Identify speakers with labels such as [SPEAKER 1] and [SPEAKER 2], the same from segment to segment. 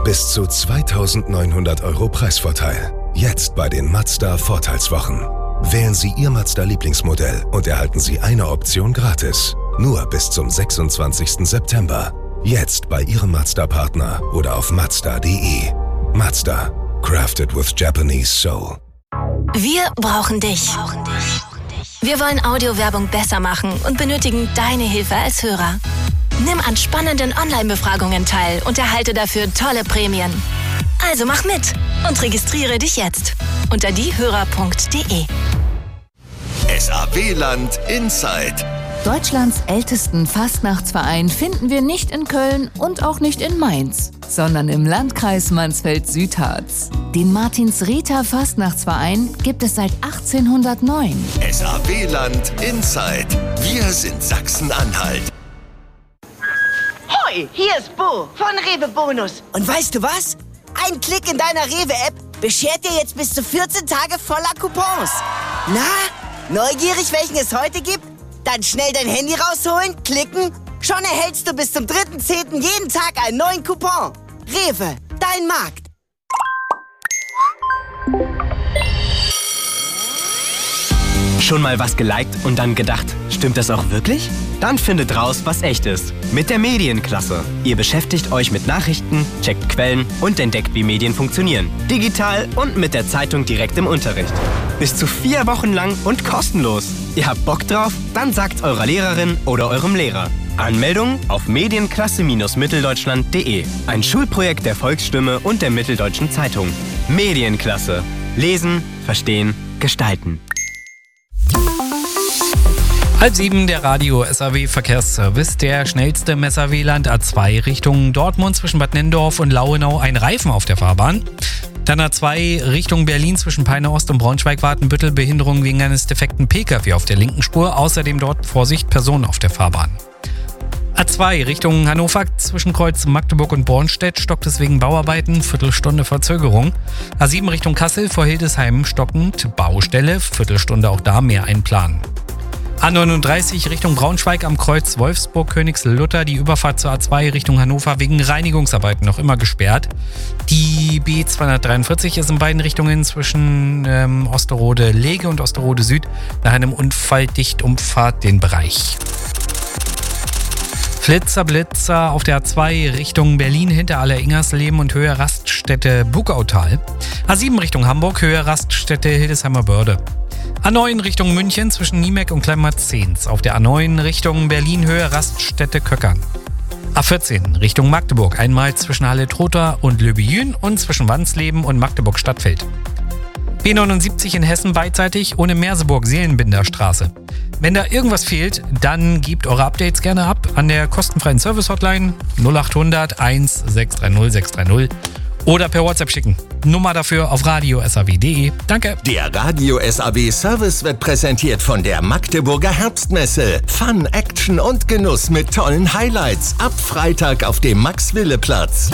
[SPEAKER 1] Bis zu 2.900 € Preisvorteil. Jetzt bei den Mazda Vorteilswochen. Wählen Sie Ihr Mazda-Lieblingsmodell und erhalten Sie eine Option gratis. Nur bis zum 26. September. Jetzt bei Ihrem Mazda-Partner oder auf Mazda.de. Mazda. Crafted with Japanese soul.
[SPEAKER 2] Wir brauchen dich. Wir wollen Audiowerbung besser machen und benötigen deine Hilfe als Hörer. Nimm an spannenden Online-Befragungen teil und erhalte dafür tolle Prämien. Also mach mit und registriere dich jetzt unter diehörer.de.
[SPEAKER 3] SAW-Land Inside.
[SPEAKER 4] Deutschlands ältesten Fastnachtsverein finden wir nicht in Köln und auch nicht in Mainz, sondern im Landkreis Mansfeld-Südharz. Den Martins-Rita Fastnachtsverein gibt es seit 1809.
[SPEAKER 3] SAW-Land Inside. Wir sind Sachsen-Anhalt.
[SPEAKER 5] Hoi, hier ist Bo von Rewe Bonus. Und weißt du was? Ein Klick in deiner Rewe-App beschert dir jetzt bis zu 14 Tage voller Coupons. Na, neugierig, welchen es heute gibt? Dann schnell dein Handy rausholen, klicken. Schon erhältst du bis zum 3.10. jeden Tag einen neuen Coupon. Rewe, dein Markt.
[SPEAKER 6] Schon mal was geliked und dann gedacht, stimmt das auch wirklich? Dann findet raus, was echt ist. Mit der Medienklasse. Ihr beschäftigt euch mit Nachrichten, checkt Quellen und entdeckt, wie Medien funktionieren. Digital und mit der Zeitung direkt im Unterricht. Bis zu 4 Wochen lang und kostenlos. Ihr habt Bock drauf? Dann sagt's eurer Lehrerin oder eurem Lehrer. Anmeldung auf medienklasse-mitteldeutschland.de. Ein Schulprojekt der Volksstimme und der Mitteldeutschen Zeitung. Medienklasse. Lesen, verstehen, gestalten.
[SPEAKER 7] 6:30, der Radio SAW Verkehrsservice. Der schnellste im SAW-Land A2 Richtung Dortmund zwischen Bad Nennendorf und Lauenau ein Reifen auf der Fahrbahn. Dann A2 Richtung Berlin zwischen Peine Ost und Braunschweig-Wartenbüttel, Behinderung wegen eines defekten Pkw auf der linken Spur. Außerdem dort Vorsicht, Personen auf der Fahrbahn. A2 Richtung Hannover zwischen Kreuz Magdeburg und Bornstedt stockt es wegen Bauarbeiten, Viertelstunde Verzögerung. A7 Richtung Kassel vor Hildesheim stockend, Baustelle, Viertelstunde auch da mehr einplanen. A39 Richtung Braunschweig am Kreuz Wolfsburg-Königslutter, die Überfahrt zur A2 Richtung Hannover wegen Reinigungsarbeiten noch immer gesperrt. Die B243 ist in beiden Richtungen zwischen Osterode-Lege und Osterode-Süd nach einem Unfall dicht, umfahrt den Bereich. Blitzer auf der A2 Richtung Berlin hinter Aller-Ingersleben und Höhe Raststätte Bugautal. A7 Richtung Hamburg, Höhe Raststätte Hildesheimer Börde. A9 Richtung München zwischen Niemeck und Kleinmarzens. Auf der A9 Richtung Berlin, Höhe Raststätte Köckern. A14 Richtung Magdeburg, einmal zwischen Halle-Trotha und Löbejün und zwischen Wansleben und Magdeburg-Stadtfeld. B79 in Hessen beidseitig ohne Merseburg-Seelenbinder-Straße. Wenn da irgendwas fehlt, dann gebt eure Updates gerne ab an der kostenfreien Service-Hotline 0800 1630 630 oder per WhatsApp schicken. Nummer dafür auf radio.saw.de. Danke.
[SPEAKER 3] Der Radio SAW Service wird präsentiert von der Magdeburger Herbstmesse. Fun, Action und Genuss mit tollen Highlights. Ab Freitag auf dem Max-Wille-Platz.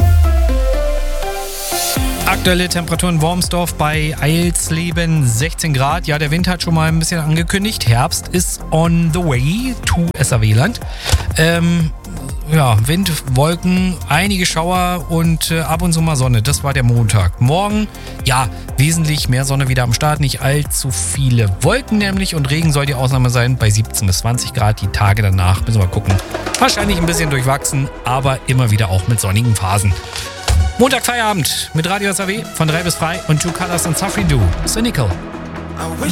[SPEAKER 7] Aktuelle Temperaturen in Wormsdorf bei Eilsleben 16 Grad. Ja, der Wind hat schon mal ein bisschen angekündigt. Herbst ist on the way to SAW-Land. Wind, Wolken, einige Schauer und ab und zu mal Sonne. Das war der Montag. Morgen, ja, wesentlich mehr Sonne wieder am Start. Nicht allzu viele Wolken nämlich und Regen soll die Ausnahme sein bei 17 bis 20 Grad. Die Tage danach müssen wir mal gucken. Wahrscheinlich ein bisschen durchwachsen, aber immer wieder auch mit sonnigen Phasen. Montag Feierabend mit Radio SAW von 3 bis 3 und Two Colors und Safri Du. Cynical.
[SPEAKER 8] I wish